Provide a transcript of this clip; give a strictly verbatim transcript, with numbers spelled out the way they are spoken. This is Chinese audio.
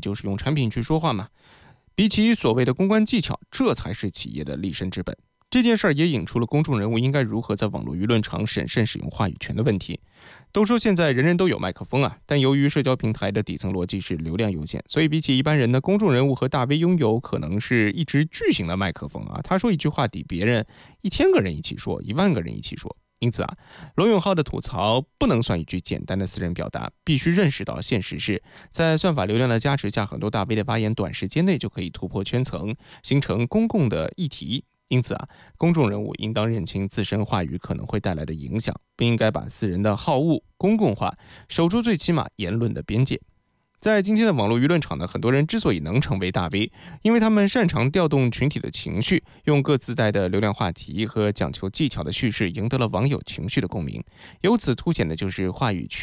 就是用产品去说话嘛。比起所谓的公关技巧，这才是企业的立身之本。这件事儿也引出了公众人物应该如何在网络舆论场审慎使用话语权的问题。都说现在人人都有麦克风啊，但由于社交平台的底层逻辑是流量优先，所以比起一般人呢，公众人物和大 V 拥有可能是一支巨型的麦克风啊，他说一句话抵别人一千个人一起说，一万个人一起说。因此啊，罗永浩的吐槽不能算一句简单的私人表达，必须认识到现实是在算法流量的加持下，很多大 V 的发言短时间内就可以突破圈层，形成公共的议题。因此啊，公众人物应当认清自身话语可能会带来的影响，不应该把私人的好恶公共化，守住最起码言论的边界。在今天的网络舆论场呢，很多人之所以能成为大 V， 因为他们擅长调动群体的情绪，用各自带的流量话题和讲求技巧的叙事，赢得了网友情绪的共鸣。由此凸显的就是话语权